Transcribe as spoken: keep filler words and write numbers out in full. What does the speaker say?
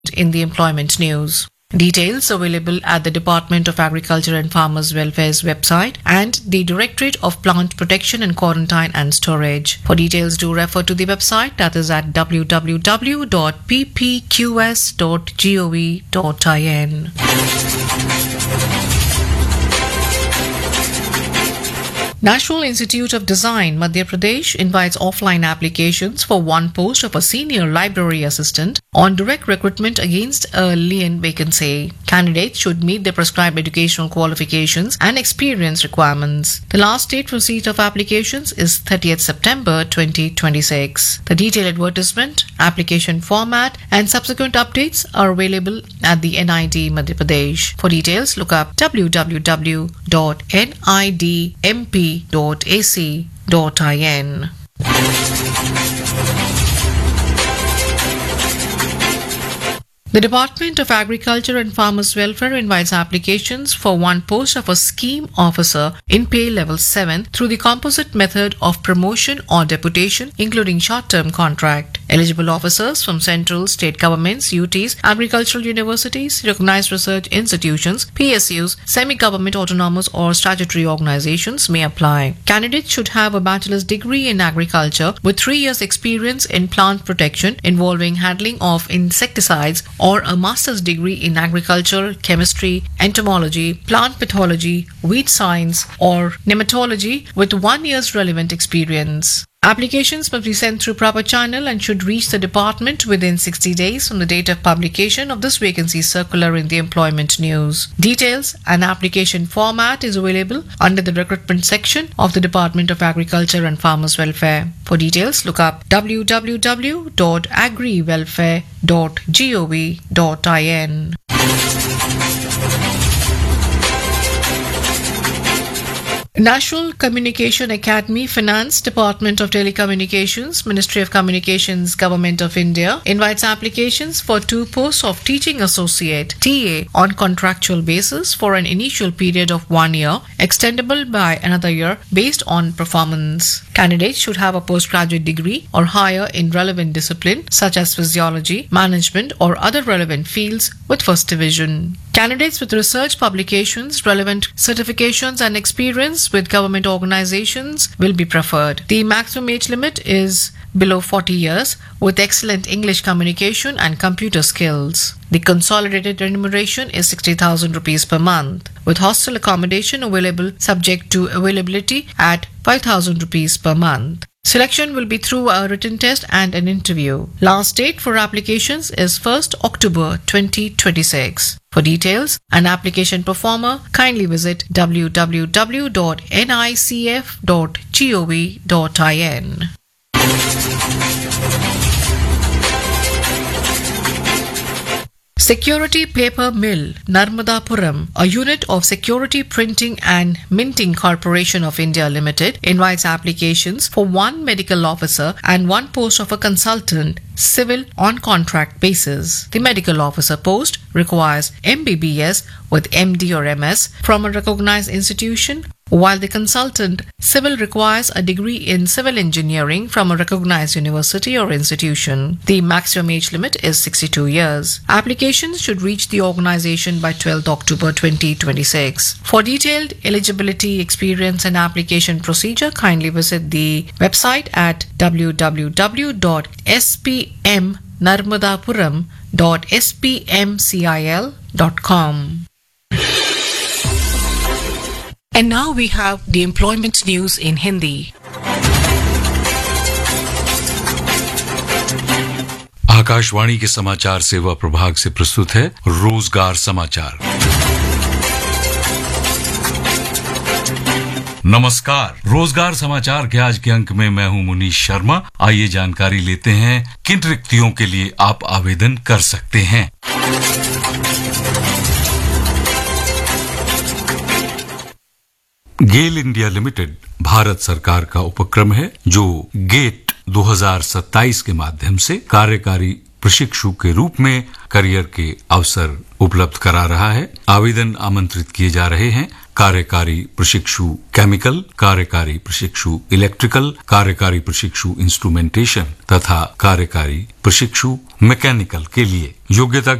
in the employment news. Details available at the Department of Agriculture and Farmers Welfare's website and the Directorate of Plant Protection and Quarantine and Storage. For details, do refer to the website, that is at w w w dot p p q s dot gov dot in. National Institute of Design, Madhya Pradesh invites offline applications for one post of a senior library assistant on direct recruitment against a lien vacancy. Candidates should meet the prescribed educational qualifications and experience requirements. The last date for receipt of applications is thirtieth September twenty twenty-six. The detailed advertisement, application format and subsequent updates are available at the N I D Madhya Pradesh. For details, look up w w w dot n i d m p dot a c dot in. The Department of Agriculture and Farmers Welfare invites applications for one post of a scheme officer in pay level seven through the composite method of promotion or deputation, including short-term contract. Eligible officers from central, state governments, U Ts, agricultural universities, recognized research institutions, P S Us, semi-government autonomous or statutory organizations may apply. Candidates should have a bachelor's degree in agriculture with three years experience in plant protection involving handling of insecticides, or a master's degree in agriculture, chemistry, entomology, plant pathology, weed science, or nematology with one year's relevant experience. Applications must be sent through proper channel and should reach the department within sixty days from the date of publication of this vacancy circular in the employment news. Details and application format is available under the recruitment section of the Department of Agriculture and Farmers Welfare. For details, look up w w w dot agri welfare dot gov dot in. National Communication Academy, Finance, Department of Telecommunications, Ministry of Communications, Government of India invites applications for two posts of Teaching Associate T A on contractual basis for an initial period of one year, extendable by another year based on performance. Candidates should have a postgraduate degree or higher in relevant discipline such as physiology, management or other relevant fields with first division. Candidates with research publications, relevant certifications and experience with government organizations will be preferred. The maximum age limit is below forty years with excellent English communication and computer skills. The consolidated remuneration is sixty thousand rupees per month, with hostel accommodation available subject to availability at five thousand rupees per month. Selection will be through a written test and an interview. Last date for applications is first October twenty twenty-six. For details and application performer, kindly visit w w w dot n i c f dot gov dot in. Security Paper Mill, Narmadapuram, a unit of Security Printing and Minting Corporation of India Limited, invites applications for one medical officer and one post of a consultant, civil on contract basis. The medical officer post requires M B B S with M D or M S from a recognized institution, while the consultant civil requires a degree in civil engineering from a recognized university or institution. The maximum age limit is sixty-two years. Applications should reach the organization by twelfth October twenty twenty-six. For detailed eligibility, experience and application procedure, kindly visit the website at w w w dot s p m narmadapuram dot s p m cil dot com. And now we have the employment news in Hindi. Akashvani के समाचार सेवा प्रभाग से प्रस्तुत है रोजगार समाचार। नमस्कार, रोजगार समाचार के आज के अंक में मैं हूं मुनीश शर्मा। आइए जानकारी लेते हैं किन रिक्तियों के लिए आप आवेदन कर सकते हैं। गेल इंडिया लिमिटेड भारत सरकार का उपक्रम है जो गेट दो हज़ार सत्ताईस के माध्यम से कार्यकारी प्रशिक्षु के रूप में करियर के अवसर उपलब्ध करा रहा है। आवेदन आमंत्रित किए जा रहे हैं कार्यकारी प्रशिक्षु केमिकल, कार्यकारी प्रशिक्षु इलेक्ट्रिकल, कार्यकारी प्रशिक्षु इंस्ट्रूमेंटेशन तथा कार्यकारी प्रशिक्षु मैकेनिकल के लिए योग्यता